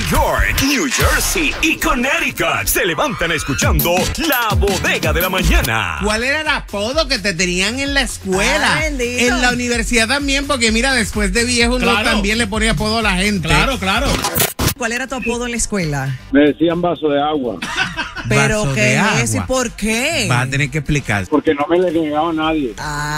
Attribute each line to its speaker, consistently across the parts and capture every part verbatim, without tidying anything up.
Speaker 1: York, New Jersey y Connecticut se levantan escuchando La Bodega de la Mañana.
Speaker 2: ¿Cuál era el apodo que te tenían en la escuela?
Speaker 3: Ah,
Speaker 2: en la universidad también, porque mira, después de viejo uno
Speaker 4: Claro.
Speaker 2: también le ponía apodo a la gente.
Speaker 4: Claro, claro.
Speaker 3: ¿Cuál era tu apodo en la escuela?
Speaker 5: Me decían vaso de agua,
Speaker 3: ¿Pero
Speaker 2: Vaso
Speaker 3: qué
Speaker 2: de
Speaker 3: es eso y
Speaker 2: agua.
Speaker 3: por qué?
Speaker 2: Vas a tener que explicar.
Speaker 5: porque no me le negaba a nadie.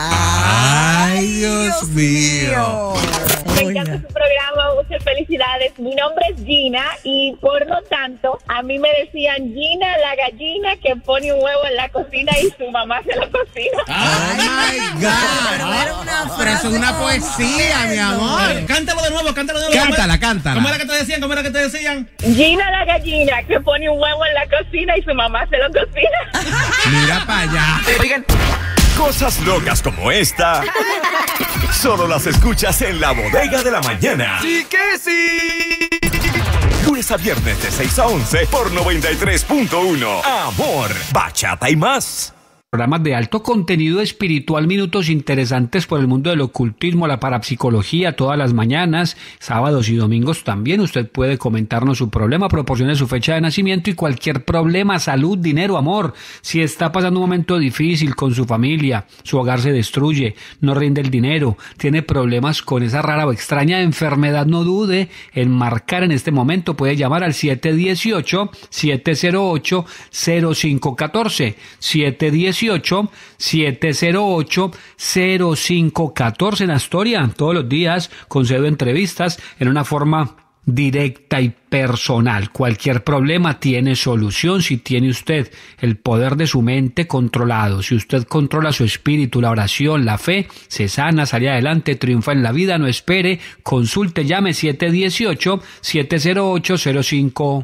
Speaker 2: Ay, Dios mío.
Speaker 6: Me encanta su programa, muchas felicidades. Mi nombre es Gina y por lo tanto a mí me decían Gina la gallina que pone un huevo en la cocina y su mamá se lo cocina.
Speaker 2: Oh my God.
Speaker 3: Pero era una
Speaker 2: Pero eso es una
Speaker 3: frase
Speaker 2: poesía, mi amor.
Speaker 4: Cántalo de nuevo, cántalo de nuevo.
Speaker 2: Cántala, cántala.
Speaker 4: ¿Cómo era que te decían? ¿Cómo era que te decían?
Speaker 6: Gina la gallina que pone un huevo en la cocina y su mamá se lo cocina.
Speaker 2: Mira para allá.
Speaker 1: Oigan, cosas locas como esta solo las escuchas en La Bodega de la Mañana. ¡Sí que sí! Lunes a viernes de seis a once por noventa y tres punto uno. Amor, bachata y más.
Speaker 7: Programas de alto contenido espiritual, minutos interesantes por el mundo del ocultismo, la parapsicología, todas las mañanas, sábados y domingos también. Usted puede comentarnos su problema, proporcione su fecha de nacimiento y cualquier problema, salud, dinero, amor. Si está pasando un momento difícil con su familia, su hogar se destruye, no rinde el dinero, tiene problemas con esa rara o extraña enfermedad, no dude en marcar en este momento. Puede llamar al siete uno ocho, siete cero ocho, cero cinco uno cuatro, siete uno ocho, siete cero ocho, cero cinco uno cuatro en Astoria. Todos los días concedo entrevistas en una forma directa y personal. Cualquier problema tiene solución si tiene usted el poder de su mente controlado. Si usted controla su espíritu, la oración, la fe, se sana, sale adelante, triunfa en la vida. No espere, consulte, llame siete uno ocho, siete cero ocho, cero cinco